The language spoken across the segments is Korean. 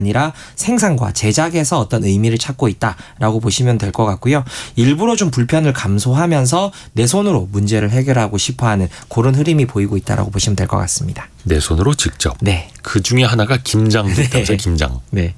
아니라 생산과 제작에서 어떤 의미를 찾고 있다라고 보시면 될 것 같고요. 일부러 좀 불편을 감소하면서 내 손으로 문제를 해결하고 싶어하는 그런 흐름이 보이고 있다라고 보시면 될 것 같습니다. 내 손으로 직접. 네. 그 중에 하나가 김장도 있다면서요. 김장. 네.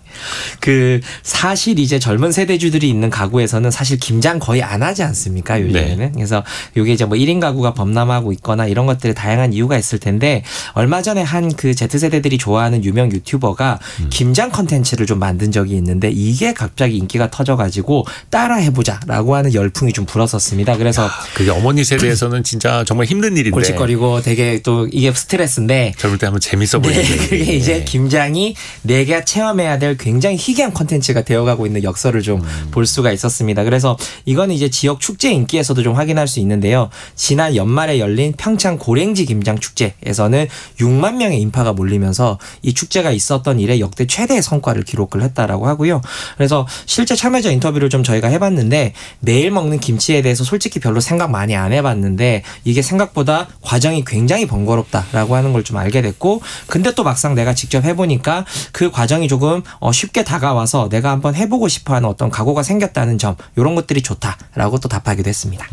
사실 이제 젊은 세대주들이 있는 가구에서는 사실 김장 거의 안 하지 않습니까? 요즘에는. 네. 그래서 이게 이제 뭐 1인 가구가 범람하고 있거나 이런 것들에 다양한 이유가 있을 텐데 얼마 전에 한 그 Z세대들이 좋아하는 유명 유튜버가 김장 컨텐츠를 좀 만든 적이 있는데 이게 갑자기 인기가 터져가지고 따라 해보자라고 하는 열풍이 좀 불었었습니다. 그래서 그게 어머니 세대에서는 진짜 정말 힘든 일인데. 골칫거리고 되게 또 이게 스트레스인데 젊을 때 하면 재밌어 보이는데. 네, 그게 이제 김장이 내가 체험해야 될 굉장히 희귀한 콘텐츠가 되어가고 있는 역설을 좀 볼 수가 있었습니다. 그래서 이건 이제 지역 축제 인기에서도 좀 확인할 수 있는데요. 지난 연말에 열린 평창 고랭지 김장 축제에서는 6만 명의 인파가 몰리면서 이 축제가 있었던 이래 역대 최대의 성과를 기록을 했다라고 하고요. 그래서 실제 참여자 인터뷰를 좀 저희가 해봤는데 매일 먹는 김치에 대해서 솔직히 별로 생각 많이 안 해봤는데 이게 생각보다 과정이 굉장히 번거롭다라고 하는 걸 좀 알게 됐고 근데 또 막상 내가 직접 해보니까 그 과정이 조금 쉽게 다가와서 내가 한번 해보고 싶어하는 어떤 각오가 생겼다는 점 이런 것들이 좋다라고 또 답하기도 했습니다.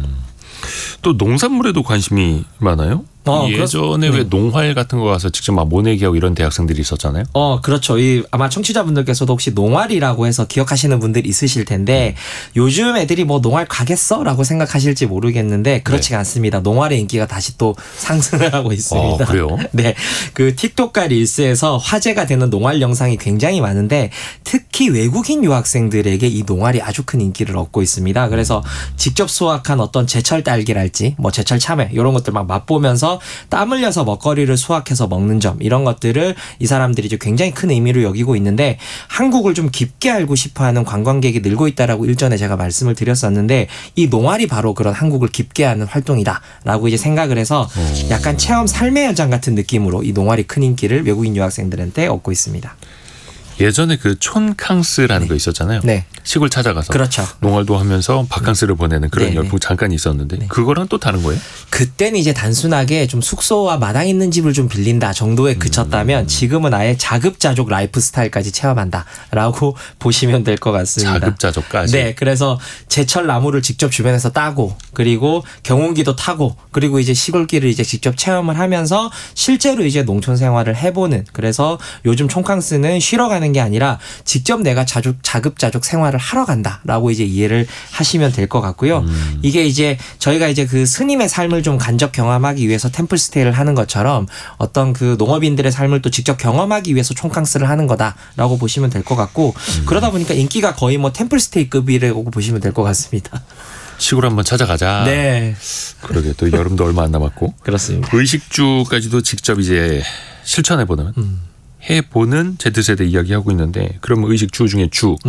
또 농산물에도 관심이 많아요? 예전에 왜 농활 같은 거 가서 직접 막 모내기하고 이런 대학생들이 있었잖아요. 그렇죠. 아마 청취자분들께서도 혹시 농활이라고 해서 기억하시는 분들이 있으실 텐데 요즘 애들이 뭐 농활 가겠어라고 생각하실지 모르겠는데 그렇지가 않습니다. 농활의 인기가 다시 또 상승을 하고 있습니다. 그래요? 네, 그 틱톡과 릴스에서 화제가 되는 농활 영상이 굉장히 많은데 특히 외국인 유학생들에게 이 농활이 아주 큰 인기를 얻고 있습니다. 그래서 직접 수확한 어떤 제철 딸기랄지 뭐 제철 참외 이런 것들 막 맛보면서 땀 흘려서 먹거리를 수확해서 먹는 점 이런 것들을 이 사람들이 이제 굉장히 큰 의미로 여기고 있는데 한국을 좀 깊게 알고 싶어하는 관광객이 늘고 있다라고 일전에 제가 말씀을 드렸었는데 이 농활이 바로 그런 한국을 깊게 하는 활동이다라고 이제 생각을 해서 약간 체험 삶의 현장 같은 느낌으로 이 농활이 큰 인기를 외국인 유학생들한테 얻고 있습니다. 예전에 그 촌캉스라는 거 있었잖아요. 네. 시골 찾아가서 그렇죠. 농활도 하면서 바캉스를 보내는 그런 열풍 잠깐 있었는데 그거랑 또 다른 거예요? 그때는 이제 단순하게 좀 숙소와 마당 있는 집을 좀 빌린다 정도에 그쳤다면 지금은 아예 자급자족 라이프 스타일까지 체험한다라고 보시면 될 것 같습니다. 자급자족까지? 네. 그래서 제철 나무를 직접 주변에서 따고 그리고 경운기도 타고 그리고 이제 시골길을 이제 직접 체험을 하면서 실제로 이제 농촌 생활을 해보는 그래서 요즘 촌캉스는 쉬러 가는 게 아니라 직접 내가 자급자족 생활을 하러 간다라고 이제 이해를 하시면 될 것 같고요. 이게 이제 저희가 이제 그 스님의 삶을 좀 간접 경험하기 위해서 템플스테이를 하는 것처럼 어떤 그 농업인들의 삶을 또 직접 경험하기 위해서 촌캉스를 하는 거다라고 보시면 될 것 같고 그러다 보니까 인기가 거의 뭐 템플스테이급이라고 보시면 될 것 같습니다. 시골 한번 찾아가자. 네. 그러게 또 여름도 얼마 안 남았고. 그렇습니다. 의식주까지도 직접 이제 실천해보는 해보는 Z세대 이야기하고 있는데 그러면 의식주 중에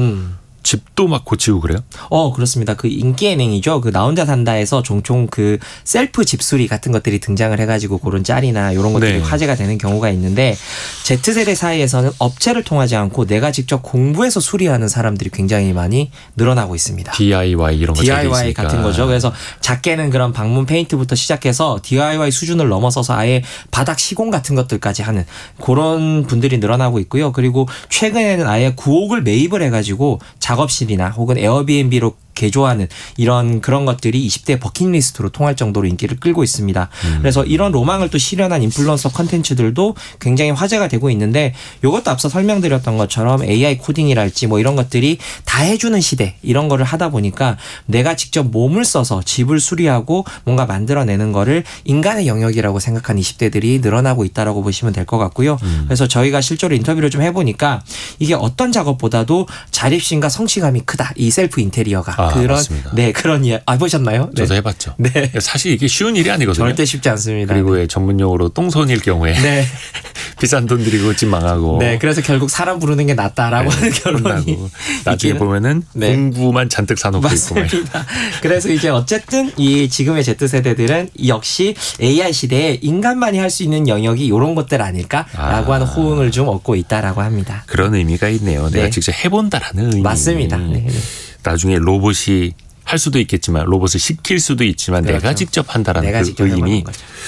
집도 막 고치고 그래요? 그렇습니다. 그 인기 예능이죠. 그 나 혼자 산다에서 종종 그 셀프 집수리 같은 것들이 등장을 해가지고 그런 짤이나 이런 것들이 화제가 되는 경우가 있는데 Z세대 사이에서는 업체를 통하지 않고 내가 직접 공부해서 수리하는 사람들이 굉장히 많이 늘어나고 있습니다. DIY 이런 거 DIY 같은 거죠. 그래서 작게는 그런 방문 페인트부터 시작해서 DIY 수준을 넘어서서 아예 바닥 시공 같은 것들까지 하는 그런 분들이 늘어나고 있고요. 그리고 최근에는 아예 구옥을 매입을 해가지고 작업실이나 혹은 에어비앤비로 개조하는 이런 그런 것들이 20대 버킷리스트로 통할 정도로 인기를 끌고 있습니다. 그래서 이런 로망을 또 실현한 인플루언서 컨텐츠들도 굉장히 화제가 되고 있는데 이것도 앞서 설명드렸던 것처럼 AI 코딩이랄지 뭐 이런 것들이 다 해주는 시대 이런 거를 하다 보니까 내가 직접 몸을 써서 집을 수리하고 뭔가 만들어내는 거를 인간의 영역이라고 생각한 20대들이 늘어나고 있다라고 보시면 될 것 같고요. 그래서 저희가 실제로 인터뷰를 좀 해보니까 이게 어떤 작업보다도 자립심과 성취감이 크다. 이 셀프 인테리어가. 맞습니다. 그런 이야기. 보셨나요? 저도 해봤죠. 네. 사실 이게 쉬운 일이 아니거든요. 절대 쉽지 않습니다. 그리고 전문용어로 똥손일 경우에 비싼 돈 들이고 집 망하고. 네. 그래서 결국 사람 부르는 게 낫다라고 하는 결론이. 나중에 보면은 공부만 잔뜩 사놓고 맞습니다. 있고. 그래서 이제 어쨌든 이 지금의 Z세대들은 역시 AI 시대에 인간만이 할 수 있는 영역이 이런 것들 아닐까라고 하는 호응을 좀 얻고 있다라고 합니다. 그런 의미가 있네요. 내가 직접 해본다라는 의미. 맞습니다. 나중에 로봇이 할 수도 있겠지만 로봇을 시킬 수도 있지만 내가 직접 한다라는 그 의미.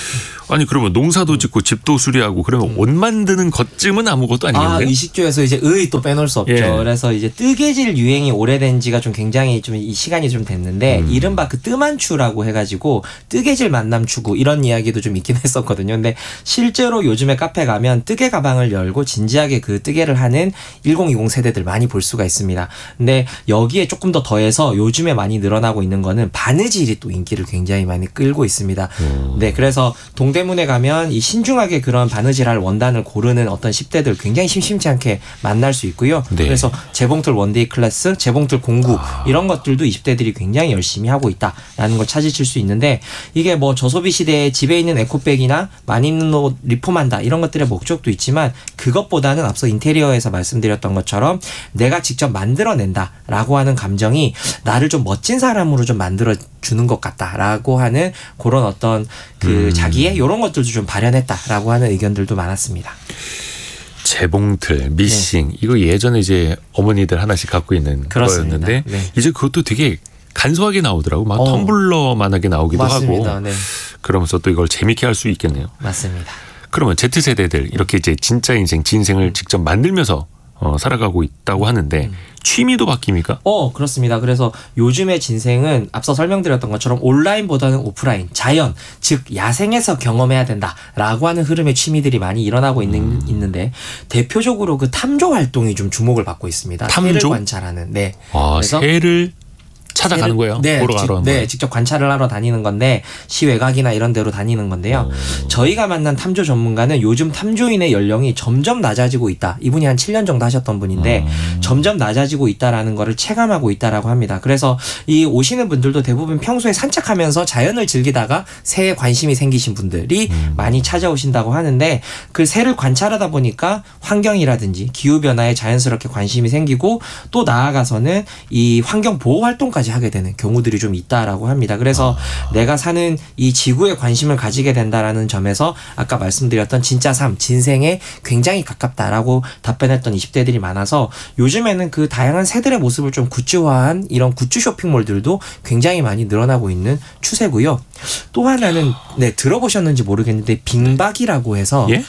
아니 그러면 농사도 짓고 집도 수리하고 그러면 옷 만드는 것쯤은 아무것도 아니겠네요. 의식주에서 이제 의 또 빼놓을 수 없죠. 예. 그래서 이제 뜨개질 유행이 오래된 지가 좀 굉장히 좀 이 시간이 좀 됐는데 이른바 그 뜨만추라고 해가지고 뜨개질 만남 추구 이런 이야기도 좀 있긴 했었거든요. 근데 실제로 요즘에 카페 가면 뜨개 가방을 열고 진지하게 그 뜨개를 하는 1020 세대들 많이 볼 수가 있습니다. 근데 여기에 조금 더 더해서 요즘에 많이 늘어나고 있는 거는 바느질이 또 인기를 굉장히 많이 끌고 있습니다. 네, 그래서 동대문에 가면 이 신중하게 그런 바느질할 원단을 고르는 어떤 10대들 굉장히 심심치 않게 만날 수 있고요. 네. 그래서 재봉틀 원데이 클래스, 재봉틀 공구 이런 것들도 20대들이 굉장히 열심히 하고 있다라는 걸 찾으실 수 있는데 이게 뭐 저소비 시대에 집에 있는 에코백이나 많이 입는 옷 리폼한다 이런 것들의 목적도 있지만 그것보다는 앞서 인테리어에서 말씀드렸던 것처럼 내가 직접 만들어낸다라고 하는 감정이 나를 좀 멋진 사람으로 좀 만들어 주는 것 같다라고 하는 그런 어떤 그 자기의 이런 것들도 좀 발현했다라고 하는 의견들도 많았습니다. 재봉틀, 미싱 이거 예전에 이제 어머니들 하나씩 갖고 있는 그렇습니다. 거였는데 네. 이제 그것도 되게 간소하게 나오더라고. 막 텀블러만하게 나오기도 맞습니다. 하고. 네. 그러면서 또 이걸 재밌게 할 수 있겠네요. 맞습니다. 그러면 Z세대들 이렇게 이제 진짜 인생, 진생을 직접 만들면서 살아가고 있다고 하는데 취미도 바뀝니까? 그렇습니다. 그래서 요즘의 진생은 앞서 설명드렸던 것처럼 온라인보다는 오프라인, 자연, 즉 야생에서 경험해야 된다라고 하는 흐름의 취미들이 많이 일어나고 있는데 대표적으로 그 탐조 활동이 좀 주목을 받고 있습니다. 탐조? 새를 관찰하는. 네. 아, 그래서 새를 찾아가는 거예요? 네, 보러 가러 네, 직접 관찰을 하러 다니는 건데 시외각이나 이런 데로 다니는 건데요. 저희가 만난 탐조 전문가는 요즘 탐조인의 연령이 점점 낮아지고 있다. 이분이 한 7년 정도 하셨던 분인데 점점 낮아지고 있다라는 거를 체감하고 있다라고 합니다. 그래서 이 오시는 분들도 대부분 평소에 산책하면서 자연을 즐기다가 새에 관심이 생기신 분들이 많이 찾아오신다고 하는데 그 새를 관찰하다 보니까 환경이라든지 기후변화에 자연스럽게 관심이 생기고 또 나아가서는 이 환경 보호 활동까지 하게 되는 경우들이 좀 있다라고 합니다. 그래서 내가 사는 이 지구에 관심을 가지게 된다라는 점에서 아까 말씀드렸던 진짜 삶, 진생에 굉장히 가깝다라고 답변했던 20대들이 많아서 요즘에는 그 다양한 새들의 모습을 좀 굿즈화한 이런 굿즈 쇼핑몰들도 굉장히 많이 늘어나고 있는 추세고요. 또 하나는 들어보셨는지 모르겠는데 빙박이라고 해서 예?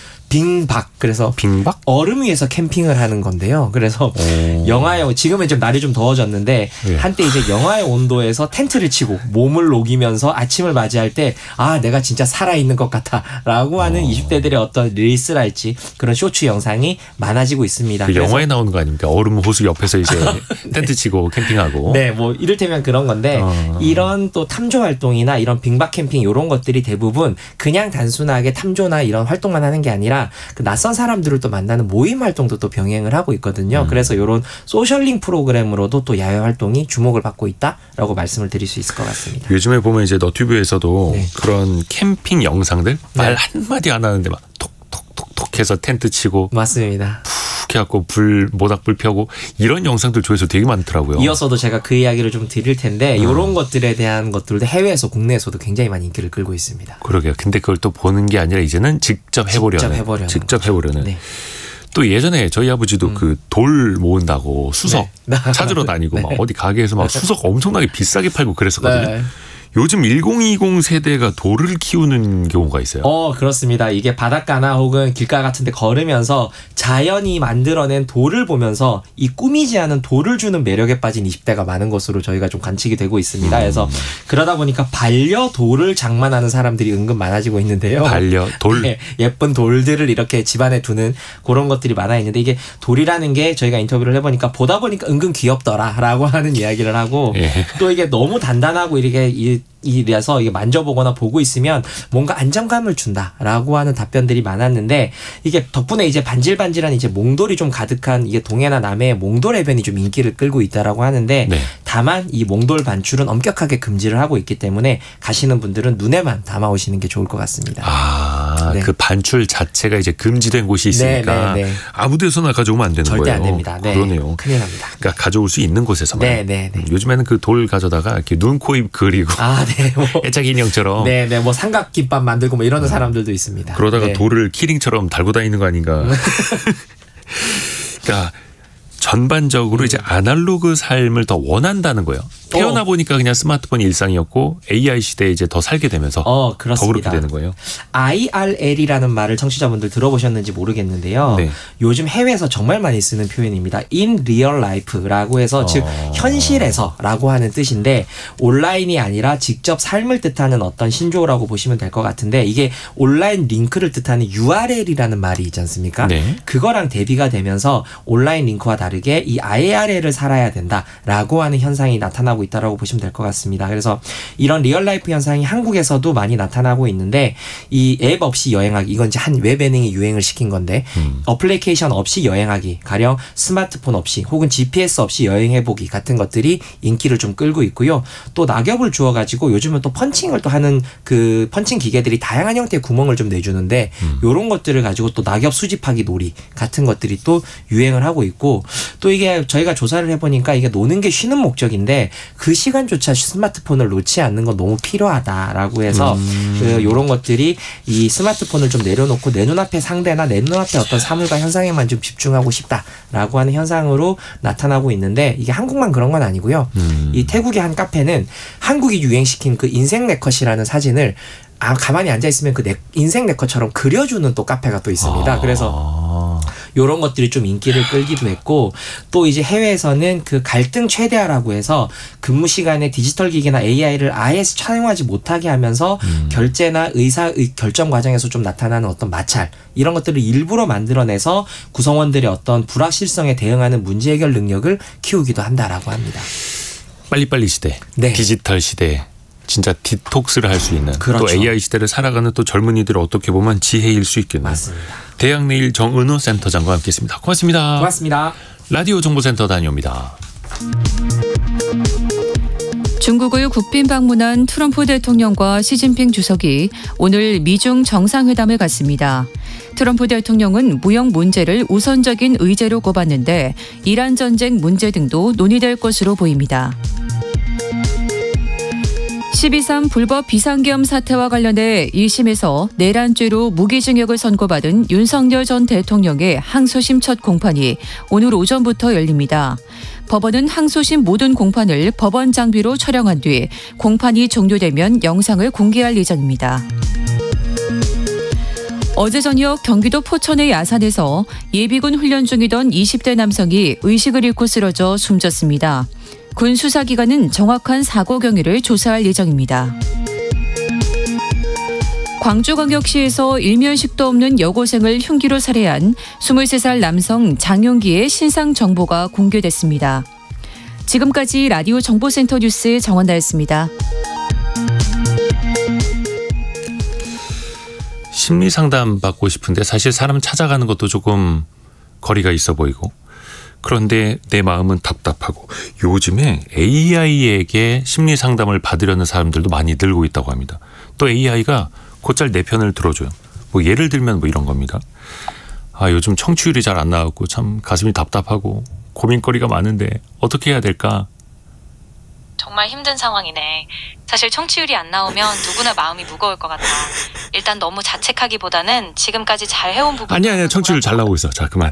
빙박 그래서 빙박? 얼음 위에서 캠핑을 하는 건데요. 그래서 영하의 지금은 좀 날이 좀 더워졌는데 예. 한때 이제 영하의 온도에서 텐트를 치고 몸을 녹이면서 아침을 맞이할 때 내가 진짜 살아있는 것 같아라고 하는 20대들의 어떤 릴스랄지 그런 쇼츠 영상이 많아지고 있습니다. 그 영화에 나오는 거 아닙니까? 얼음 호수 옆에서 이제 텐트 치고 캠핑하고. 네, 뭐 이를테면 그런 건데 이런 또 탐조 활동이나 이런 빙박 캠핑 이런 것들이 대부분 그냥 단순하게 탐조나 이런 활동만 하는 게 아니라 그 낯선 사람들을 또 만나는 모임 활동도 또 병행을 하고 있거든요. 그래서 이런 소셜링 프로그램으로도 또 야외 활동이 주목을 받고 있다라고 말씀을 드릴 수 있을 것 같습니다. 요즘에 보면 이제 너튜브에서도 네. 그런 캠핑 영상들 말 한마디 안 하는데 막 톡톡톡톡 해서 텐트 치고 맞습니다. 푹 해갖고 모닥불 펴고 이런 영상들 조회수 되게 많더라고요. 이어서도 제가 그 이야기를 좀 드릴 텐데 이런 것들에 대한 것들도 해외에서 국내에서도 굉장히 많이 인기를 끌고 있습니다. 그러게요. 근데 그걸 또 보는 게 아니라 이제는 직접 해보려는. 네. 또 예전에 저희 아버지도 그 돌 모은다고 수석 네. 찾으러 다니고 네. 막 어디 가게에서 막 수석 엄청나게 비싸게 팔고 그랬었거든요. 네. 요즘 1020 세대가 돌을 키우는 경우가 있어요. 그렇습니다. 이게 바닷가나 혹은 길가 같은 데 걸으면서 자연이 만들어낸 돌을 보면서 이 꾸미지 않은 돌을 주는 매력에 빠진 20대가 많은 것으로 저희가 좀 관측이 되고 있습니다. 그래서 그러다 보니까 반려돌을 장만하는 사람들이 은근 많아지고 있는데요. 반려돌? 네, 예쁜 돌들을 이렇게 집안에 두는 그런 것들이 많아 있는데 이게 돌이라는 게 저희가 인터뷰를 해보니까 보다 보니까 은근 귀엽더라라고 하는 이야기를 하고 예. 또 이게 너무 단단하고 이렇게 이래서 이게 만져보거나 보고 있으면 뭔가 안정감을 준다라고 하는 답변들이 많았는데 이게 덕분에 이제 반질반질한 이제 몽돌이 좀 가득한 이게 동해나 남해의 몽돌 해변이 좀 인기를 끌고 있다라고 하는데 네. 다만 이 몽돌 반출은 엄격하게 금지를 하고 있기 때문에 가시는 분들은 눈에만 담아오시는 게 좋을 것 같습니다. 네. 그 반출 자체가 이제 금지된 곳이 있으니까 네. 아무 데서나 가져오면 안 되는 절대 거예요. 안 됩니다. 네. 그러네요. 큰일 납니다. 그러니까 가져올 수 있는 곳에서만. 네. 요즘에는 그 돌 가져다가 이렇게 눈, 코, 입 그리고 네. 애착 인형처럼. 네. 뭐 삼각김밥 만들고 뭐 이러는 사람들도 있습니다. 그러다가 돌을 키링처럼 달고 다니는 거 아닌가. 그러니까 전반적으로 이제 아날로그 삶을 더 원한다는 거예요. 태어나 보니까 그냥 스마트폰이 일상이었고 AI 시대에 이제 더 살게 되면서 더 그렇게 되는 거예요. IRL이라는 말을 청취자분들 들어보셨는지 모르겠는데요. 네. 요즘 해외에서 정말 많이 쓰는 표현입니다. In real life라고 해서 즉 현실에서라고 하는 뜻인데 온라인이 아니라 직접 삶을 뜻하는 어떤 신조어라고 보시면 될 것 같은데 이게 온라인 링크를 뜻하는 URL이라는 말이 있지 않습니까? 네. 그거랑 대비가 되면서 온라인 링크와 다르게 이 IRL을 살아야 된다라고 하는 현상이 나타나고 있다라고 보시면 될 것 같습니다. 그래서 이런 리얼라이프 현상이 한국에서도 많이 나타나고 있는데 이 앱 없이 여행하기 이건 이제 한 웹 예능이 유행을 시킨 건데 어플리케이션 없이 여행하기 가령 스마트폰 없이 혹은 GPS 없이 여행해보기 같은 것들이 인기를 좀 끌고 있고요. 또 낙엽을 주어가지고 요즘은 또 펀칭을 또 하는 그 펀칭 기계들이 다양한 형태의 구멍을 좀 내주는데 이런 것들을 가지고 또 낙엽 수집하기 놀이 같은 것들이 또 유행을 하고 있고 또 이게 저희가 조사를 해보니까 이게 노는 게 쉬는 목적인데 그 시간조차 스마트폰을 놓지 않는 건 너무 필요하다라고 해서 이런 것들이 이 스마트폰을 좀 내려놓고 내 눈앞의 상대나 내 눈앞의 어떤 사물과 현상에만 좀 집중하고 싶다라고 하는 현상으로 나타나고 있는데 이게 한국만 그런 건 아니고요. 이 태국의 한 카페는 한국이 유행시킨 그 인생 네컷이라는 사진을 가만히 앉아있으면 그 인생 네컷처럼 그려주는 또 카페가 또 있습니다. 그래서 요런 것들이 좀 인기를 끌기도 했고 또 이제 해외에서는 그 갈등 최대화라고 해서 근무 시간에 디지털 기기나 AI를 아예 사용하지 못하게 하면서 결제나 의사 결정 과정에서 좀 나타나는 어떤 마찰 이런 것들을 일부러 만들어내서 구성원들의 어떤 불확실성에 대응하는 문제 해결 능력을 키우기도 한다라고 합니다. 빨리빨리 시대, 네. 디지털 시대. 진짜 디톡스를 할 수 있는 그렇죠. 또 AI 시대를 살아가는 또 젊은이들을 어떻게 보면 지혜일 수 있겠네요. 맞습니다. 대학내일 정은호 센터장과 함께했습니다. 고맙습니다. 고맙습니다. 라디오 정보센터 다녀옵니다. 중국을 국빈 방문한 트럼프 대통령과 시진핑 주석이 오늘 미중 정상회담을 갖습니다. 트럼프 대통령은 무역 문제를 우선적인 의제로 꼽았는데 이란 전쟁 문제 등도 논의될 것으로 보입니다. 12.3 불법 비상계엄 사태와 관련해 1심에서 내란죄로 무기징역을 선고받은 윤석열 전 대통령의 항소심 첫 공판이 오늘 오전부터 열립니다. 법원은 항소심 모든 공판을 법원 장비로 촬영한 뒤 공판이 종료되면 영상을 공개할 예정입니다. 어제 저녁 경기도 포천의 야산에서 예비군 훈련 중이던 20대 남성이 의식을 잃고 쓰러져 숨졌습니다. 군 수사기관은 정확한 사고 경위를 조사할 예정입니다. 광주광역시에서 일면식도 없는 여고생을 흉기로 살해한 23살 남성 장용기의 신상 정보가 공개됐습니다. 지금까지 라디오 정보센터 뉴스 정원다였습니다. 심리 상담 받고 싶은데 사실 사람 찾아가는 것도 조금 거리가 있어 보이고 그런데 내 마음은 답답하고 요즘에 AI에게 심리 상담을 받으려는 사람들도 많이 늘고 있다고 합니다. 또 AI가 곧잘 내 편을 들어줘요. 뭐 예를 들면 뭐 이런 겁니다. 요즘 청취율이 잘 안 나왔고 참 가슴이 답답하고 고민거리가 많은데 어떻게 해야 될까? 정말 힘든 상황이네. 사실 청취율이 안 나오면 누구나 마음이 무거울 것 같아. 일단 너무 자책하기보다는 지금까지 잘 해온 부분. 아니야 청취율 잘 나오고 있어. 자 그만.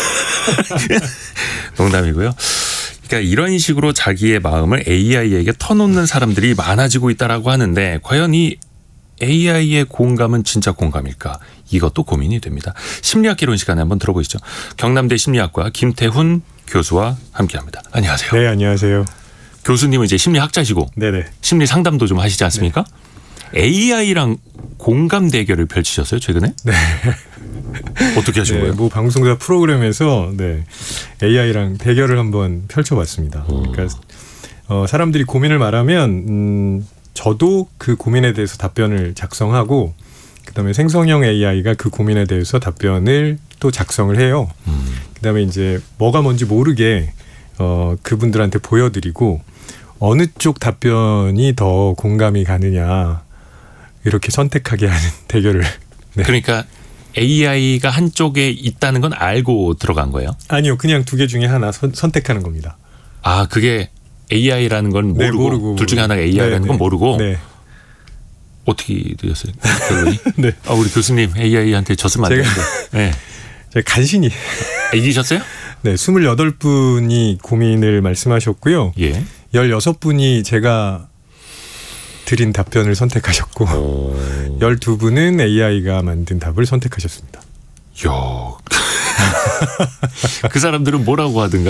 농담이고요. 그러니까 이런 식으로 자기의 마음을 AI에게 터놓는 사람들이 많아지고 있다라고 하는데 과연 이 AI의 공감은 진짜 공감일까? 이것도 고민이 됩니다. 심리학개론 시간에 한번 들어보시죠. 경남대 심리학과 김태훈 교수와 함께합니다. 안녕하세요. 네, 안녕하세요. 교수님은 이제 심리학자시고 네네. 심리 상담도 좀 하시지 않습니까? 네. AI랑 공감 대결을 펼치셨어요 최근에? 네. 어떻게 하신 거예요? 뭐 방송사 프로그램에서 AI랑 대결을 한번 펼쳐봤습니다. 그러니까 사람들이 고민을 말하면 저도 그 고민에 대해서 답변을 작성하고 그다음에 생성형 AI가 그 고민에 대해서 답변을 또 작성을 해요. 그다음에 이제 뭐가 뭔지 모르게 그분들한테 보여드리고 어느 쪽 답변이 더 공감이 가느냐 이렇게 선택하게 하는 대결을. 네. 그러니까 AI가 한쪽에 있다는 건 알고 들어간 거예요? 아니요. 그냥 두 개 중에 하나 선택하는 겁니다. 그게 AI라는 건 모르고 둘 중에 하나가 AI라는 건 모르고 어떻게 되셨어요? 네. 우리 교수님 AI한테 졌으면 안 되는데. 네. 제가 간신히 이기셨어요? 네, 28분이 고민을 말씀하셨고요. 예. 16분이 제가 드린 답변을 선택하셨고 12분은 AI가 만든 답을 선택하셨습니다. 야, 그 사람들은 뭐라고 하든가